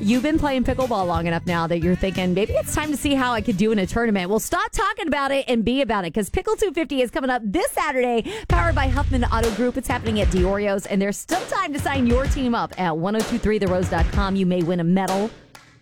You've been playing pickleball long enough now that you're thinking, maybe it's time to see how I could do in a tournament. Well, stop talking about it and be about it, because Pickle 250 is coming up this Saturday, powered by Huffman Auto Group. It's happening at Diorio's, and there's still time to sign your team up at 1023therose.com. You may win a medal